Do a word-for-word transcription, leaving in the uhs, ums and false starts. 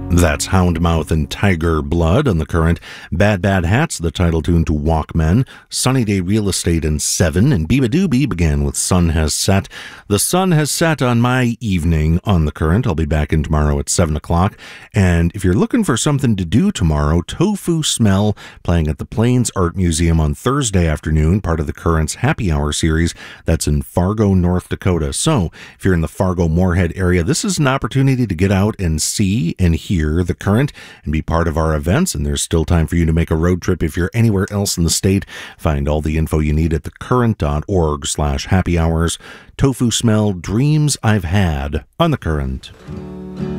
That's Houndmouth and Tiger Blood on The Current. Bad Bad Hats, the title tune to Walkmen. Sunny Day Real Estate and Seven. And Beeba Doobie began with Sun Has Set. The sun has set on my evening on The Current. I'll be back in tomorrow at seven o'clock. And if you're looking for something to do tomorrow, Tofu Smell playing at the Plains Art Museum on Thursday afternoon, part of The Current's Happy Hour series. That's in Fargo, North Dakota. So if you're in the Fargo-Moorhead area, this is an opportunity to get out and see and hear The Current and be part of our events, and there's still time for you to make a road trip if you're anywhere else in the state. Find all the info you need at thecurrent.org slash happy hours. Tofu Smell, Dreams I've Had on The Current.